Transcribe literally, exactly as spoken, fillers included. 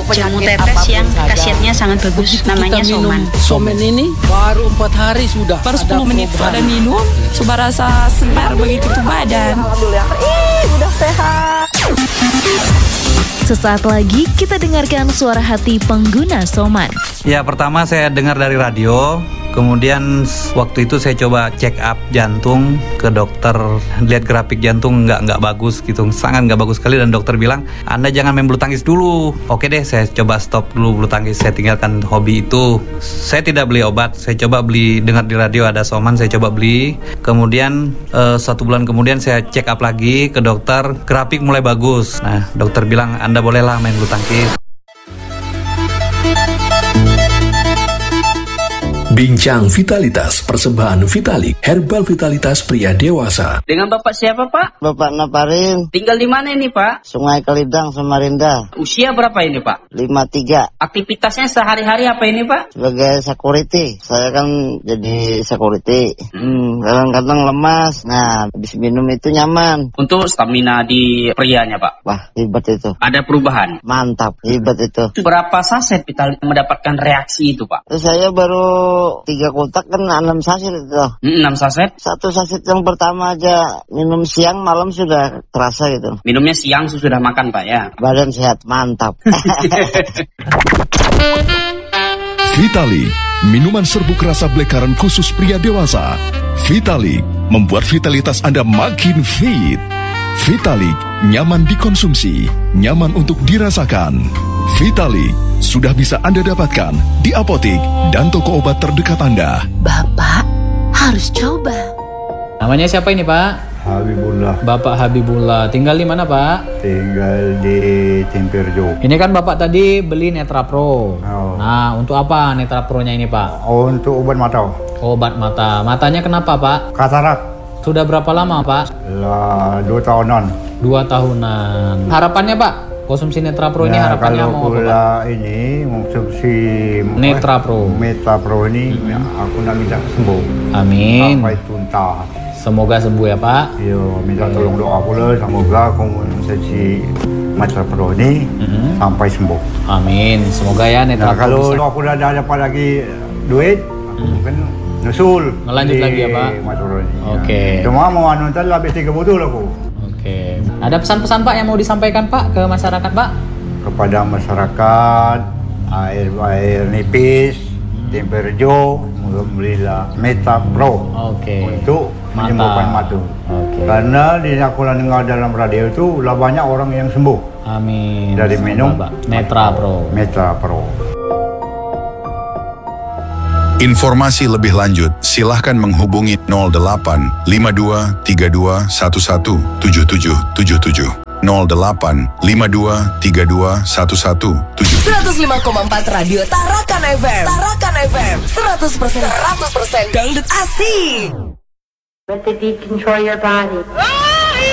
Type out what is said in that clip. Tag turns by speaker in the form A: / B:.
A: jamu tetes yang khasiatnya sangat bagus. Namanya Soman.
B: Soman ini baru empat hari sudah.
C: Baru sepuluh menit sudah minum, sudah rasa segar begitu tuh badan.
D: Alhamdulillah, ih udah sehat.
E: Sesaat lagi kita dengarkan suara hati pengguna Soman.
F: Ya, pertama saya dengar dari radio. Kemudian waktu itu saya coba check up jantung ke dokter, lihat grafik jantung nggak nggak bagus gitu, sangat nggak bagus sekali, dan dokter bilang Anda jangan main bulu tangkis dulu. Oke deh, saya coba stop dulu bulu tangkis, saya tinggalkan hobi itu. Saya tidak beli obat, saya coba beli, dengar di radio ada Soman, saya coba beli. Kemudian eh, satu bulan kemudian saya check up lagi ke dokter, grafik mulai bagus. Nah, dokter bilang Anda bolehlah main bulu tangkis.
G: Bincang Vitalitas, persembahan Vitalik, herbal vitalitas pria dewasa.
H: Dengan Bapak siapa, Pak?
I: Bapak Naparin.
H: Tinggal di mana ini, Pak?
I: Sungai Kalidang, Samarinda.
H: Usia berapa ini, Pak?
I: lima puluh tiga.
H: Aktivitasnya sehari-hari apa ini, Pak?
I: Sebagai security. Saya kan jadi security. Hmm, kadang-kadang lemas. Nah, habis minum itu nyaman.
H: Untuk stamina di prianya, Pak?
I: Wah, hebat itu.
H: Ada perubahan?
I: Mantap, hebat itu.
H: Berapa saset Vitalik mendapatkan reaksi itu, Pak?
I: Saya baru tiga kotak kan enam saset itu.
H: enam saset?
I: Satu saset yang pertama aja minum siang malam sudah terasa gitu.
H: Minumnya siang sesudah makan, Pak, ya?
I: Badan sehat, mantap.
G: Vitalik, minuman serbuk rasa blekaran khusus pria dewasa. Vitalik membuat vitalitas Anda makin fit. Vitalik nyaman dikonsumsi, nyaman untuk dirasakan. Vitalik sudah bisa Anda dapatkan di apotik dan toko obat terdekat Anda.
E: Bapak harus coba.
J: Namanya siapa ini, Pak?
K: Habibullah.
J: Bapak Habibullah. Tinggal di mana, Pak?
K: Tinggal di Timperjo.
J: Ini kan Bapak tadi beli Netra Pro.
K: Oh.
J: Nah, untuk apa Netra Pro-nya ini, Pak?
K: Oh, untuk obat mata.
J: Obat mata. Matanya kenapa, Pak?
K: Katarak.
J: Sudah berapa lama, Pak?
K: Lah, dua tahunan.
J: Dua tahunan. Harapannya, Pak? Konsumsi Netra Pro ini
K: nah,
J: harapannya
K: kalau
J: mau apa,
K: pula
J: Pak?
K: ini konsumsi
J: Netra Pro.
K: Netra Pro ini mm-hmm. aku nak minta sembuh.
J: Amin.
K: Sampai tuntas.
J: Semoga sembuh ya, Pak.
K: Yo, minta tolong doa pula semoga konsumsi Netra Pro ini mm-hmm. sampai sembuh.
J: Amin. Semoga ya Netra
K: nah,
J: Pro
K: kalau
J: bisa.
K: aku dah dapat lagi duit, aku mm. mungkin nyusul.
J: Ngelanjut lagi ya, Pak?
K: Oke.
J: Okay.
K: Cuma mau nonton habis tiga botol aku.
J: Oke. Ada pesan-pesan, Pak, yang mau disampaikan, Pak, ke masyarakat, Pak?
K: Kepada masyarakat, air air nipis, Timperjo, alhamdulillah, Meta Pro.
J: Oke.
K: Untuk menyembuhkan mata.
J: Oke.
K: Karena di aku dengar dalam radio itu lah banyak orang yang sembuh.
J: Amin.
K: Dari minum
J: Netra Pro.
K: Netra Pro.
L: Informasi lebih lanjut, silahkan menghubungi nol delapan lima dua tiga dua satu satu tujuh tujuh tujuh tujuh nol delapan lima dua tiga dua satu satu tujuh tujuh.
M: seratus lima koma empat Radio Tarakan F M. Tarakan F M seratus persen seratus persen dangdut asik.
A: Let the beat control your body.